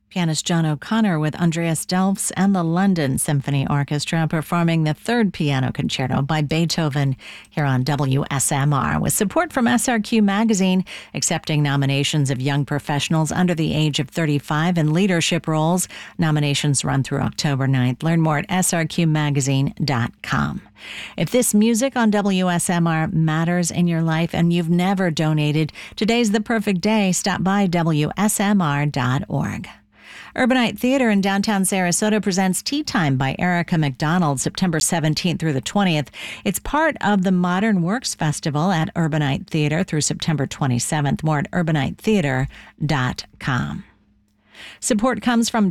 Pianist John O'Connor with Andreas Delfs and the London Symphony Orchestra performing the third piano concerto by Beethoven here on WSMR with support from SRQ Magazine, accepting nominations of young professionals under the age of 35 in leadership roles. Nominations run through October 9th. Learn more at srqmagazine.com. If this music on WSMR matters in your life and you've never donated, today's the perfect day. Stop by WSMR.org. Urbanite Theater in downtown Sarasota presents Tea Time by Erica McDonald, September 17th through the 20th. It's part of the Modern Works Festival at Urbanite Theater through September 27th. More at urbanitetheater.com. Support comes from